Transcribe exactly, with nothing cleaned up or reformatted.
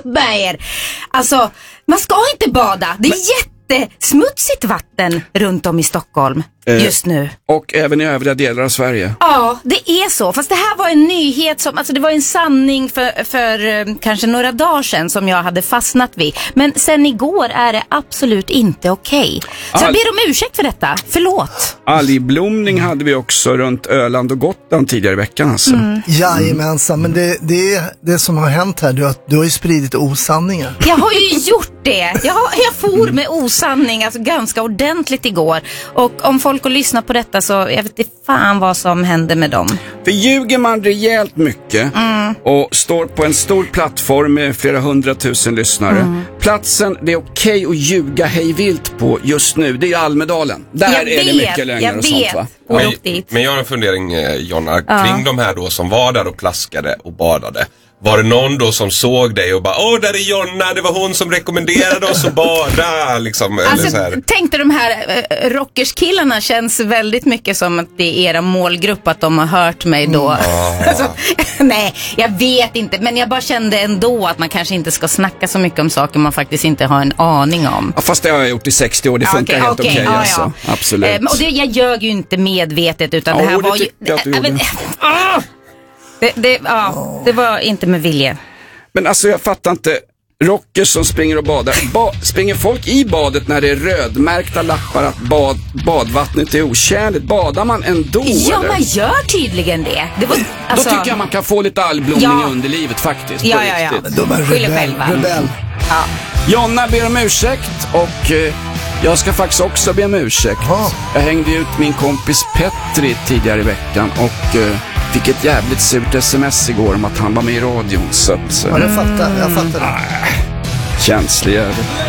med er. Alltså, man ska inte bada. Det är Men... jättesmutsigt vatten runt om i Stockholm just nu. Och även i övriga delar av Sverige. Ja, det är så. Fast det här var en nyhet som, alltså det var en sanning för, för kanske några dagar sedan som jag hade fastnat vid. Men sen igår är det absolut inte okej. Så All... jag ber om ursäkt för detta. Förlåt. Algblomning hade vi också runt Öland och Gotland tidigare i veckan alltså. Mm. Jajamensan, men det, det är det som har hänt här. Du har, du har ju spridit osanningar. Jag har ju gjort det. Jag, har, jag for med osanning alltså ganska ordentligt igår. Och om folk och lyssnar på detta så jag vet inte fan vad som händer med dem. För ljuger man rejält mycket mm. och står på en stor plattform med flera hundratusen lyssnare. Mm. Platsen det är okej att ljuga hejvilt på just nu, det är Almedalen. Där jag är vet, det mycket lögner och sånt va? Men, men jag har en fundering, Jonna, kring ja. de här då som var där och plaskade och badade. Var det någon då som såg dig och bara, åh där är Jonna, det var hon som rekommenderade oss att bada liksom, alltså, eller så här. Tänkte de här äh, rockerskillarna känns väldigt mycket som att det är era målgrupp, att de har hört mig då. Mm. alltså, nej, jag vet inte, men jag bara kände ändå att man kanske inte ska snacka så mycket om saker man faktiskt inte har en aning om. Ja, fast det har jag gjort i sextio år, det funkar okay, helt okej okay, okay, ja, alltså. Ja. Absolut. Eh, och det, jag ljög ju inte medvetet utan ja, det här det var ju... Jag att du gjorde. Äh, Det, det, ja, det var inte med vilje. Men alltså jag fattar inte. Rockers som springer och badar. Ba, springer folk i badet när det är rödmärkta lappar att bad, badvattnet är otjänligt? Badar man ändå? Ja, eller? man gör tydligen det, det var, alltså... Då tycker jag man kan få lite algblomning ja. i underlivet faktiskt. Ja, ja, ja. De är rebell, rebell. Ja. Jonna ber om ursäkt och eh, jag ska faktiskt också be om ursäkt. Aha. Jag hängde ut min kompis Petri tidigare i veckan och... Eh, fick ett jävligt surt sms igår om att han var med i radion. Så att, ja, jag fattar, jag fattar det. Äh, känslig jävligt.